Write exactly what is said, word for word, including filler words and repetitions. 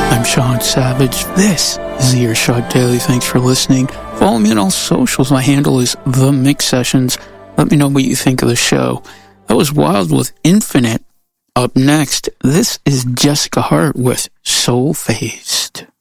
I'm Sean Savage. This is the Earshot Daily. Thanks for listening. Follow me on all socials. My handle is The Mix Sessions. Let me know what you think of the show. That was Wild with Infinite. Up next, this is Jessica Hart with Soul Faced.